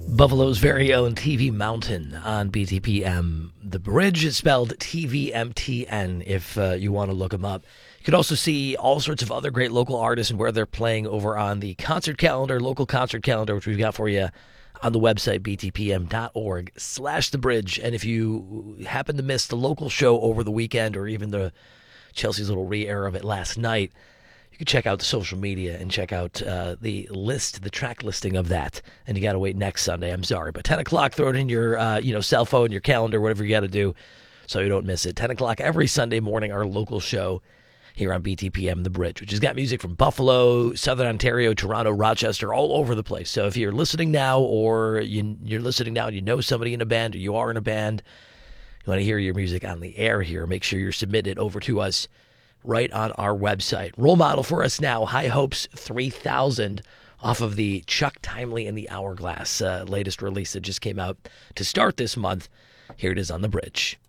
Buffalo's very own TV Mountain on BTPM. The Bridge is spelled TVMTN if you want to look them up. You could also see all sorts of other great local artists and where they're playing over on the concert calendar, local concert calendar, which we've got for you on the website, btpm.org/thebridge. And if you happen to miss the local show over the weekend or even the Chelsea's little re-air of it last night, you can check out the social media and check out the track listing of that. And you got to wait next Sunday. I'm sorry, but 10 o'clock, throw it in your cell phone, your calendar, whatever you got to do so you don't miss it. 10 o'clock every Sunday morning, our local show here on BTPM The Bridge, which has got music from Buffalo, Southern Ontario, Toronto, Rochester, all over the place. So if you're listening now or you're listening now and you know somebody in a band or you are in a band, you want to hear your music on the air here, make sure you're submitted over to us right on our website. Role model for us now, High Hopes 3000 off of the Chuck Timely and the Hourglass latest release that just came out to start this month. Here it is on The Bridge.